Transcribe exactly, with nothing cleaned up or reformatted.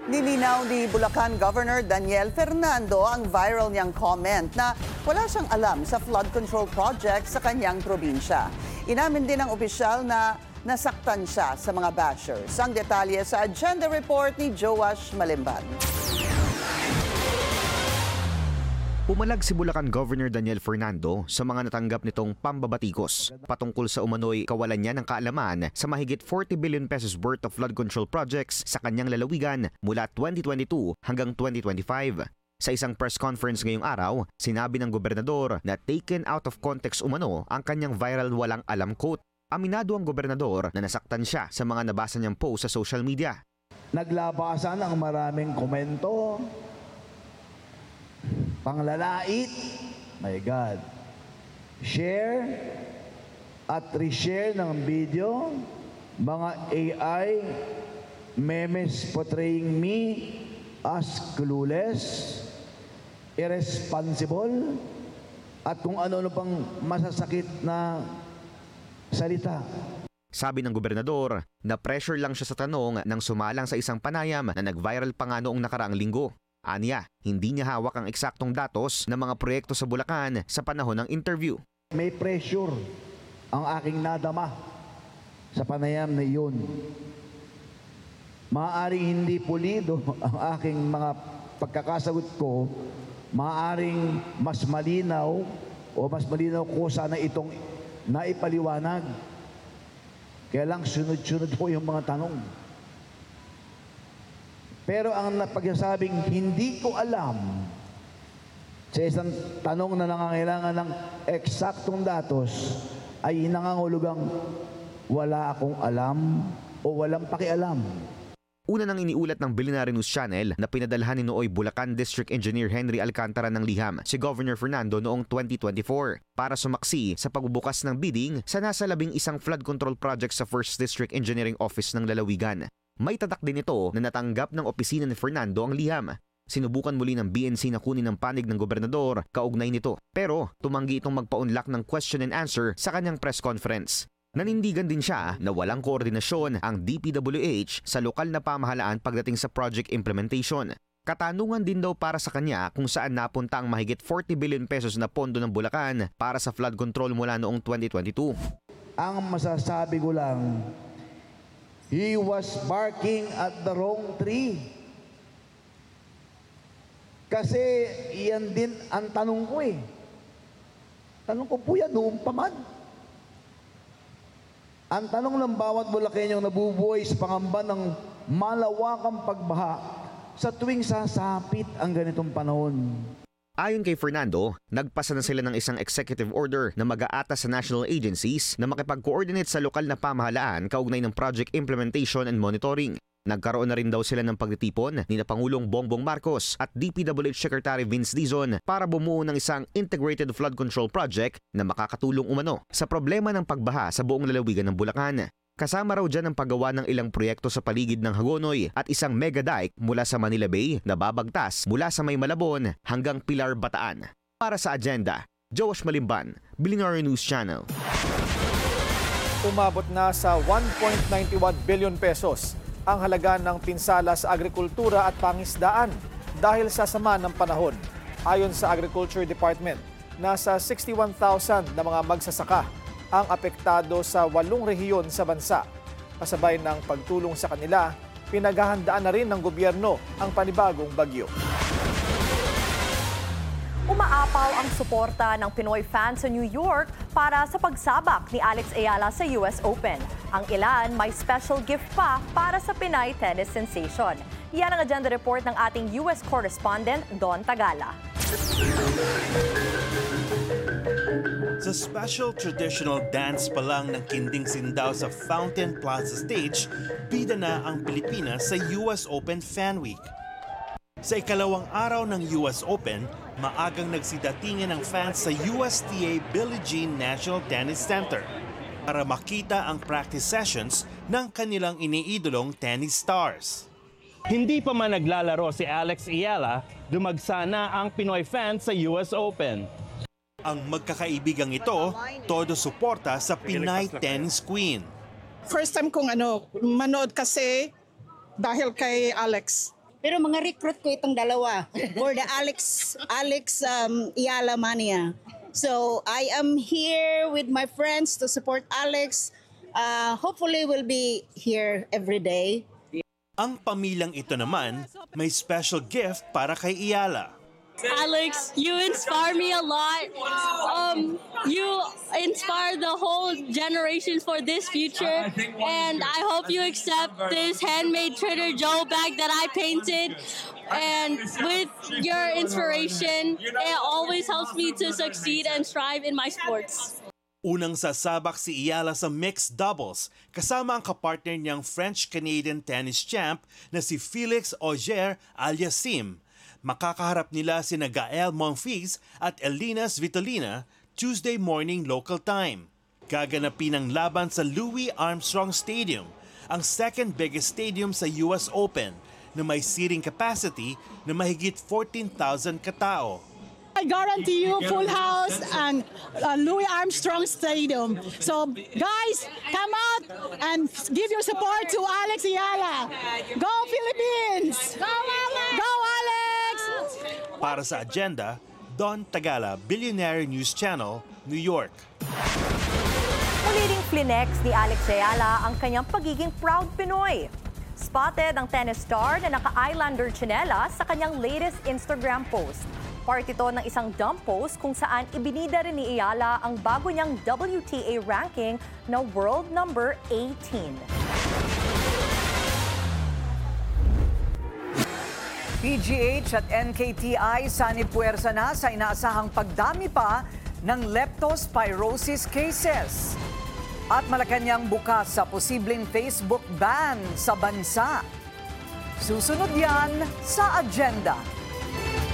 Nilinaw ni Bulacan Governor Daniel Fernando ang viral niyang comment na wala siyang alam sa flood control project sa kanyang probinsya. Inamin din ng opisyal na nasaktan siya sa mga bashers. Ang detalye sa agenda report ni Joash Malimban. Pumalag si Bulacan Governor Daniel Fernando sa mga natanggap nitong pambabatikos patungkol sa umano'y kawalan niya ng kaalaman sa mahigit forty billion pesos worth of flood control projects sa kanyang lalawigan mula twenty twenty-two hanggang twenty twenty-five. Sa isang press conference ngayong araw, sinabi ng gobernador na taken out of context umano ang kanyang viral walang alam quote. Aminado ang gobernador na nasaktan siya sa mga nabasa niyang post sa social media. Naglabasan ang maraming komento, panglalait, my God, share at reshare ng video, mga A I, memes portraying me as clueless, irresponsible, at kung ano-ano pang masasakit na salita. Sabi ng gobernador, na-pressure lang siya sa tanong nang sumalang sa isang panayam na nag-viral pa nga noong nakaraang linggo. Aniya, hindi niya hawak ang eksaktong datos ng mga proyekto sa Bulacan sa panahon ng interview. May pressure ang aking nadama sa panayam na iyon. Maaaring hindi pulido ang aking mga pagkakasagot ko, maaaring mas malinaw o mas malinaw ko sana itong naipaliwanag. Kaya lang sunod-sunod po yung mga tanong. Pero ang napagsasabing hindi ko alam sa isang tanong na nangangailangan ng eksaktong datos ay nangangahulugang wala akong alam o walang pakialam. Una nang iniulat ng Billionaire News Channel na pinadalhan ni nooy Bulacan District Engineer Henry Alcantara ng liham si Governor Fernando noong twenty twenty-four para sumaksi sa pagbubukas ng bidding sa nasa labing isang flood control project sa First District Engineering Office ng lalawigan. May tatak din ito na natanggap ng opisina ni Fernando ang liham. Sinubukan muli ng B N C na kunin ang panig ng gobernador kaugnay nito. Pero tumanggi itong magpa-unlock ng question and answer sa kanyang press conference. Nanindigan din siya na walang koordinasyon ang D P W H sa lokal na pamahalaan pagdating sa project implementation. Katanungan din daw para sa kanya kung saan napunta ang mahigit forty billion pesos na pondo ng Bulacan para sa flood control mula noong twenty twenty-two. Ang masasabi ko lang, he was barking at the wrong tree. Kasi iyan din ang tanong ko eh. Tanong ko po yan, noong pa man. Ang tanong ng bawat Bulakenyong nabubuhay sa pangamba ng malawakang pagbaha sa tuwing sasapit ang ganitong panahon. Ayon kay Fernando, nagpasa na sila ng isang executive order na mag-aatas sa national agencies na makipag-coordinate sa lokal na pamahalaan kaugnay ng project implementation and monitoring. Nagkaroon na rin daw sila ng pagtitipon ni na Pangulong Bongbong Marcos at D P W H Secretary Vince Dizon para bumuo ng isang integrated flood control project na makakatulong umano sa problema ng pagbaha sa buong lalawigan ng Bulacan. Kasama raw dyan ang paggawa ng ilang proyekto sa paligid ng Hagonoy at isang mega dike mula sa Manila Bay na babagtas mula sa May Malabon hanggang Pilar, Bataan. Para sa agenda, Joash Malimban, Billionaire News Channel. Umabot na sa one point nine one billion pesos ang halaga ng pinsala sa agrikultura at pangisdaan dahil sa sama ng panahon. Ayon sa Agriculture Department, nasa sixty-one thousand na mga magsasaka ang apektado sa walong rehiyon sa bansa. Kasabay ng pagtulong sa kanila, pinaghahandaan na rin ng gobyerno ang panibagong bagyo. Umaapaw ang suporta ng Pinoy fans sa New York para sa pagsabak ni Alex Ayala sa U S Open. Ang ilan may special gift pa para sa Pinay tennis sensation. Yan ang agenda report ng ating U S correspondent Don Tagala. Sa special traditional dance pa lang ng Kinding Sindaw sa Fountain Plaza Stage, bida na ang Pilipinas sa U S Open Fan Week. Sa ikalawang araw ng U S Open, maagang nagsidatingan ng fans sa U S T A Billie Jean National Tennis Center para makita ang practice sessions ng kanilang iniidolong tennis stars. Hindi pa man naglalaro si Alex Ayala, dumagsa na ang Pinoy fans sa U S Open. Ang magkakaibigang ito, todo suporta sa Pinay Tennis Queen. First time kong ano, manood kasi dahil kay Alex. Pero mga recruit ko itong dalawa for the Alex Alex um, Ayala Mania. So I am here with my friends to support Alex. Uh, hopefully we'll be here every day. Ang pamilyang ito naman may special gift para kay Ayala. Alex, you inspire me a lot. Um, you inspire the whole generation for this future, and I hope you accept this handmade Trader Joe bag that I painted. And with your inspiration, it always helps me to succeed and strive in my sports. Unang sasabak si Ayala sa mixed doubles kasama ang kapartner niyang French-Canadian tennis champ na si Felix Auger-Aliassime. Makakaharap nila sina Gael Monfils at Elina Svitolina Tuesday morning local time. Gaganapin ang laban sa Louis Armstrong Stadium, ang second biggest stadium sa U S Open na may seating capacity na mahigit fourteen thousand katao. I guarantee you full house and uh, Louis Armstrong Stadium. So guys, come out and give your support to Alex Ayala. Go Philippines! Go Alex! Go Alex! Para sa Agenda, Don Tagala, Billionaire News Channel, New York. Muliling flinex ni Alex Ayala ang kanyang pagiging proud Pinoy. Spotted ang tennis star na naka-Islander tsinelas sa kanyang latest Instagram post. Part ito ng isang dump post kung saan ibinida rin ni Ayala ang bago niyang W T A ranking na world number eighteen. P G H at N K T I sanib puwersa na sa inaasahang pagdami pa ng leptospirosis cases. At Malacanang bukas sa posibleng Facebook ban sa bansa. Susunod yan sa Agenda.